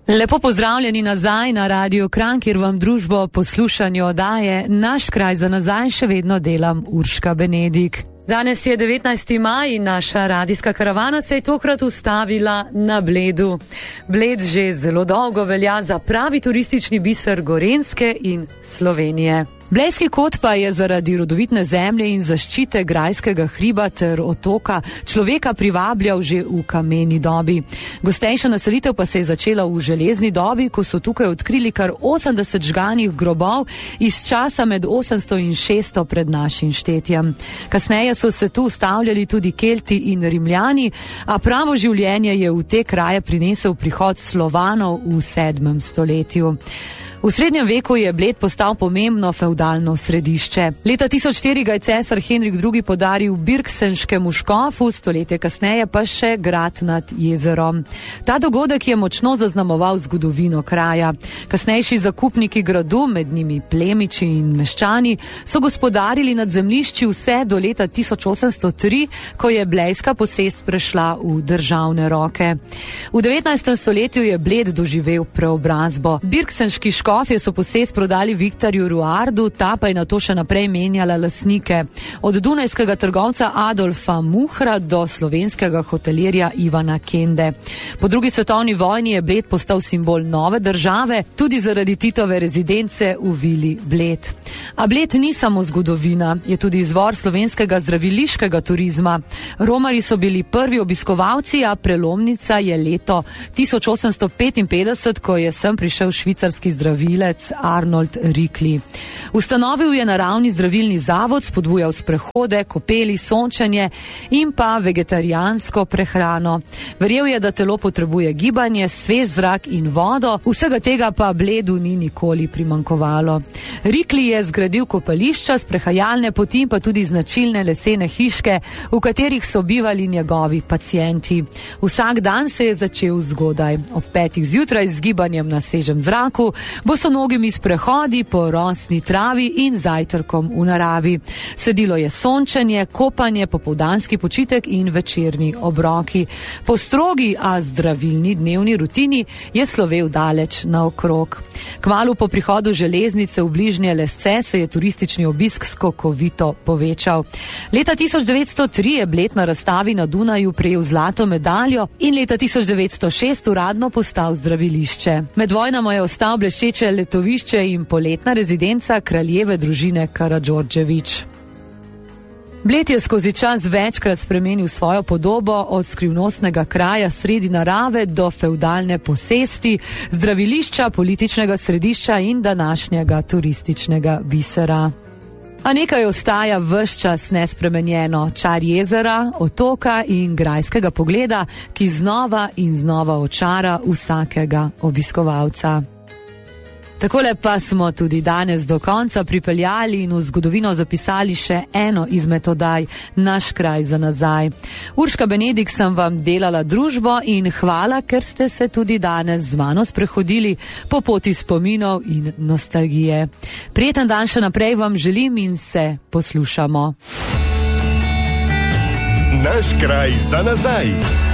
Lepo pozdravljeni nazaj na Radio Kranj, kjer vam družbo poslušanju oddaje Naš kraj za nazaj še vedno delam Urška Benedik. Danes je 19. maj in naša radijska karavana se je tokrat ustavila na Bledu. Bled že zelo dolgo velja za pravi turistični biser Gorenjske in Slovenije. Blejski kot pa je zaradi rodovitne zemlje in zaščite grajskega hriba ter otoka človeka privabljal že v kameni dobi. Gostejša naselitev pa se je začela v železni dobi, ko so tukaj odkrili kar 80 žganih grobov iz časa med 800 in 600 pred našim štetjem. Kasneje so se tu ustavljali tudi Kelti in Rimljani, a pravo življenje je v te kraje prinesel prihod Slovanov v 7. stoletju. V srednjem veku je Bled postal pomembno fevdalno središče. Leta 1004 ga je cesar Henrik II. Podaril birksenškemu škofu, stoletje kasneje pa še grad nad jezerom. Ta dogodek je močno zaznamoval zgodovino kraja. Kasnejši zakupniki gradu, med njimi plemiči in meščani, so gospodarili nad zemljišči vse do leta 1803, ko je blejska posest prešla v državne roke. V 19. stoletju je Bled doživel preobrazbo. Birksenški škofje so posest prodali Viktorju Ruardu, ta pa je nato še naprej menjala lastnike. Od dunajskega trgovca Adolfa Muhra do slovenskega hotelirja Ivana Kende. Po drugi svetovni vojni je Bled postal simbol nove države, tudi zaradi Titove rezidence v vili Bled. A Bled ni samo zgodovina, je tudi izvor slovenskega zdraviliškega turizma. Romarji so bili prvi obiskovalci, a prelomnica je leto 1855, ko je sem prišel švicarski zdravilec Arnold Rikli. Ustanovil je naravni zdravilni zavod, spodbujal sprehode, kopeli, sončenje in pa vegetarijansko prehrano. Verjel je, da telo potrebuje gibanje, svež zrak in vodo, vsega tega pa Bledu ni nikoli primanjkovalo. Rikli je zgradil kopališča, sprehajalne poti in pa tudi značilne lesene hiške, v katerih so bivali njegovi pacienti. Vsak dan se je začel zgodaj. Ob 5. zjutraj z gibanjem na svežem zraku, bosonogimi sprehodi po rosni travi in zajtrkom v naravi. Sledilo je sončenje, kopanje, popoldanski počitek in večerni obroki. Po strogi, a zdravilni dnevni rutini je slovel daleč naokrog. Kmalu po prihodu železnice v bližnje Lesce se je turistični obisk skokovito povečal. Leta 1903 je Bled na razstavi na Dunaju prejel zlato medaljo in leta 1906 uradno postal zdravilišče. Med vojnama je ostal bleščeče letovišče in poletna rezidenca kraljeve družine Karadžordžević. Bled je skozi čas večkrat spremenil svojo podobo, od skrivnostnega kraja sredi narave do fevdalne posesti, zdravilišča, političnega središča in današnjega turističnega bisera. A nekaj ostaja ves čas nespremenjeno, čar jezera, otoka in grajskega pogleda, ki znova in znova očara vsakega obiskovalca. Takole pa smo tudi danes do konca pripeljali in v zgodovino zapisali še eno izmed oddaj Naš kraj za nazaj. Urška Benedik sem vam delala družbo in hvala, ker ste se tudi danes z mano sprehodili po poti spominov in nostalgije. Prijeten dan še naprej vam želim in se poslušamo. Naš kraj za nazaj.